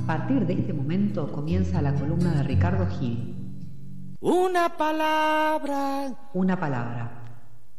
A partir de este momento comienza la columna de Ricardo Gil. Una palabra. Una palabra.